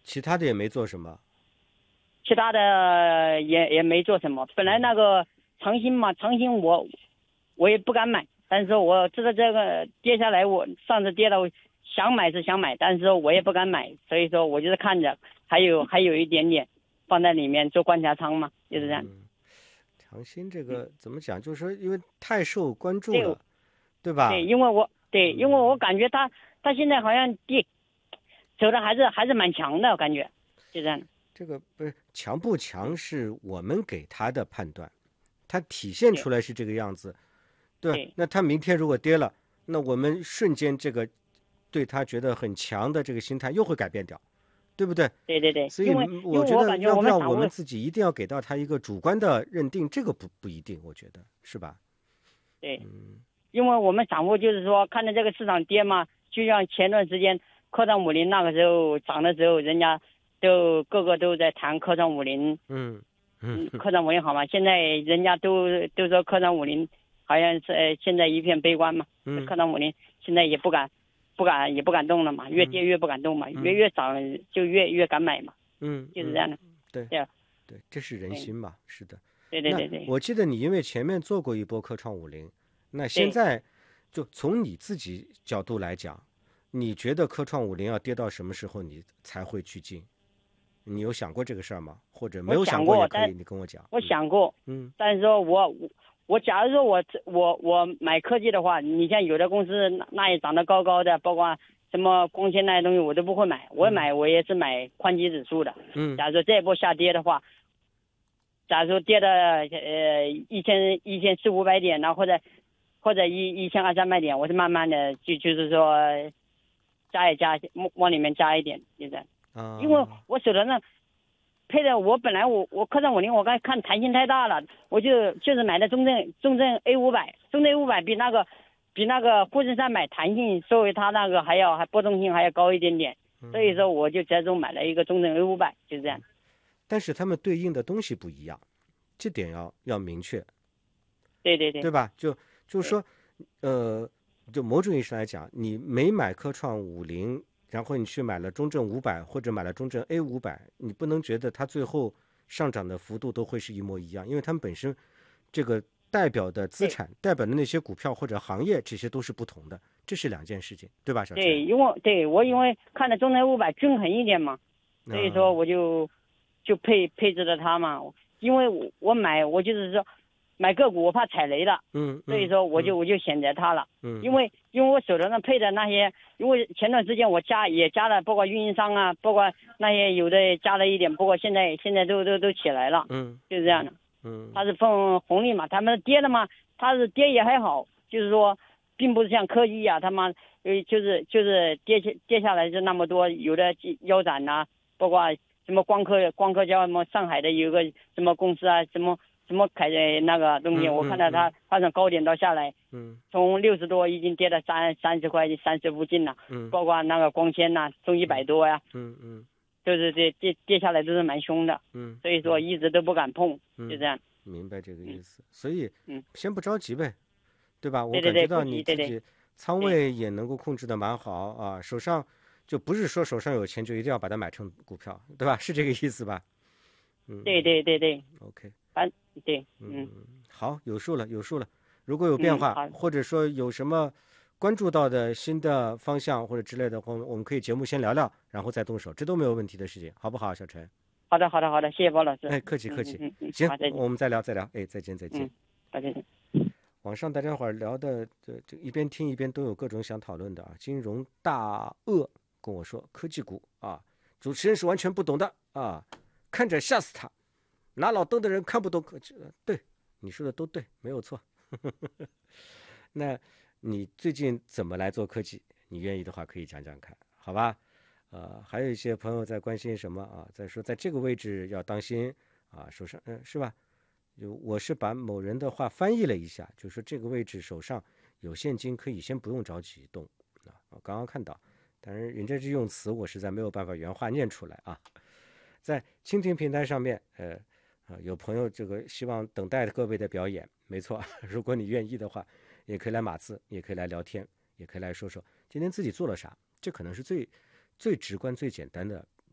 其他的也没做什么。 其他的也没做什么。本来那个长兴嘛，长兴我也不敢买，但是说我知道这个跌下来，我上次跌了，我想买是想买，但是说我也不敢买，所以说我就是看着，还有一点点放在里面做观察仓嘛，就是这样。 长兴这个怎么讲？就是说，因为太受关注对了，对吧？ 对，因为我感觉他现在好像走的还是蛮强的，我感觉就这样。 这个不是强不强，是我们给他的判断，他体现出来是这个样子。对，那他明天如果跌了，那我们瞬间这个对他觉得很强的这个心态又会改变掉，对不对？ 对对对， 所以我觉得要不要我们自己一定要给到他一个主观的认定，这个不一定，我觉得是吧？ 对，因为我们散户就是说看着这个市场跌嘛，就像前段时间科创50那个时候涨的时候，人家都个个都在谈科创50，科创50好嘛，现在人家都说科创50好像是现在一片悲观嘛，科创50现在也不敢动了嘛，越跌越不敢动嘛，越涨就越敢买嘛，就是这样的。 对，这是人心嘛，是的。 对。 我记得你因为前面做过一波科创50，那现在就从你自己角度来讲，你觉得科创50要跌到什么时候你才会去进？你有想过这个事儿吗？或者没有想过也可以，你跟我讲。 我想过，但是说我假如说我买科技的话，你像有的公司那也涨得高高的，包括什么光纤那些东西我都不会买，我也是买宽基指数的。假如说这一波下跌的话，假如说跌到1400-1500点呢，或者1200-300点，我是慢慢的就是说加一加，往里面加一点，现在。因为我手头上配的，我本来我科创50，我刚看弹性太大了，我就是买的中证 A500， 中证 A500 比那个沪深300弹性，作为它那个还波动性还要高一点点，所以说我就折中买了一个中证 A500， 就这样。 但是他们对应的东西不一样，这点要明确。对吧？就是说，就某种意义上来讲，你没买科创50。然后你去买了中证500或者买了中证 A500，你不能觉得它最后上涨的幅度都会是一模一样，因为它们本身这个代表的资产、代表的那些股票或者行业，这些都是不同的，这是两件事情，对吧，小陈？ 对，我因为看了中证500均衡一点嘛，所以说我就配置了它嘛，因为我就是说买个股我怕踩雷的，所以说我就选择它了，因为我手头上配的那些，因为前段时间我也加了，包括运营商啊，包括那些有的加了一点，不过现在都起来了，就是这样的，它是分红利嘛，他们跌了嘛，它是跌也还好，就是说并不是像科技啊，他妈就是跌下来就那么多，有的腰斩啊，包括什么光刻叫什么上海的有个什么公司啊，什么开的那个东西，我看到它从高点到下来，从60多已经跌到30块30附近了，包括那个光纤呐，从100多呀，都是跌下来都是蛮凶的，所以说一直都不敢碰，就这样。 明白这个意思，所以先不着急呗，对吧？我感觉到你自己仓位也能够控制的蛮好啊，手上就不是说手上有钱就一定要把它买成股票，对吧？是这个意思吧？ 对。 OK。 对， 好，有数了。如果有变化，或者说有什么关注到的新的方向或者之类的，我们可以节目先聊聊，然后再动手，这都没有问题的事情，好不好，小陈？ 好的，谢谢包老师。 客气。行，我们再聊。再见。 再见。 网上大家伙聊的这一边听一边都有各种想讨论的啊。金融大鳄跟我说，科技股啊，主持人是完全不懂的啊，看着吓死他。拿老邓的人看不懂科技，对，你说的都对，没有错。那你最近怎么来做科技？你愿意的话可以讲讲看，好吧？还有一些朋友在关心什么啊？在说在这个位置要当心啊，手上是吧？我是把某人的话翻译了一下，就说这个位置手上有现金可以先不用着急动啊。我刚刚看到，但是人家这用词我实在没有办法原话念出来啊。在蜻蜓平台上面，有朋友这个希望等待各位的表演，没错，如果你愿意的话，也可以来码字，也可以来聊天，也可以来说说今天自己做了啥，这可能是最直观最简单的